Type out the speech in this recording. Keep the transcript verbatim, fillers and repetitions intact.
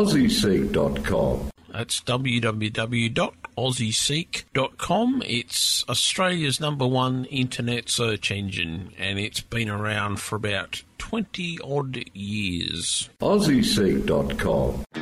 aussie seek dot com. That's w w w dot aussie seek dot com. It's Australia's number one internet search engine, and it's been around for about twenty odd years. aussie seek dot com.